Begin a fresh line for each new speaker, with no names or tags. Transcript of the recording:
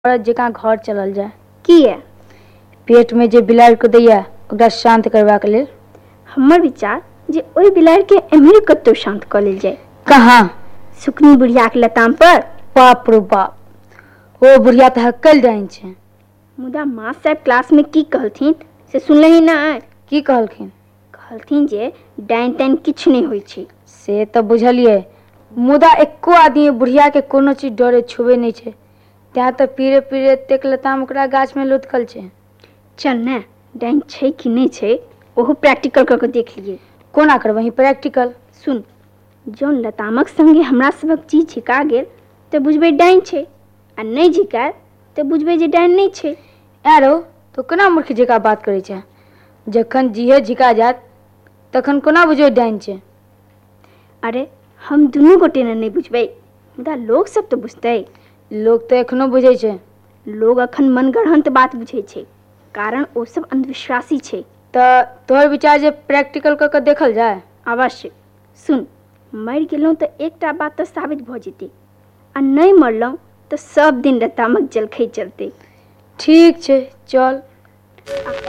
औरत जकाँ घर चलल जाए।
किए?
पेट में जे बिलाड़ि को दैया ओकरा शांत करबाक लेल।
हमर विचार जे ओहि बिलाड़ि के एम्हरे कतौ शांत कऽ लेल जाय।
कहाँ?
सुकनी बुढ़िया के लताम पर।
बाप रो बाप, ओ बुढ़िया तो हक्कल डाइन छै।
मुदा माँ साहब क्लास में की कहलथिन से सुनलही ना?
की कहलखिन?
कहलथिन जे डाइन ताइन किछ नहीं होइ छै।
से तो बुझलिए, मुदा एको आदमी बुढ़िया के कोनो चीज डरे छुबे नहीं छै। त्या तो पीरे पीरे तेक लताम ओकरा गाछ में लुदकल छै।
चल ने, डाइन छै कि नहीं छै ओहो प्रैक्टिकल करके देख लिए।
कोना करबही प्रैक्टिकल?
सुन, जौन लतामक संगे हमरा सबक चीज झिका गेल तो बुझबे डाइन छै, आ नहीं झिकायल तो बुझबे जे डाइन नहीं छै।
आरो तो कोना मूर्ख जकाँ बात करे छै? जखन जीहे झिका जात तखन कोना बुझबे डाइन छै?
अरे हम दुनू गोटे ने नहीं बुझबे, मुदा लोग सब तो बुझते।
लोग तो एखनो बुझे छै।
लोग अखन मनगढ़ंत बात बुझे छै, कारण ओ सब अंधविश्वासी छै।
तो तोहर विचार जे प्रैक्टिकल क के देखल जाए?
अवश्य। सुन, मर गेलौं तो एकटा बात तो साबित भ जेतै, आ नहीं मरलौं तो सब दिन लतामक जलखै चलते।
ठीक छै, चल।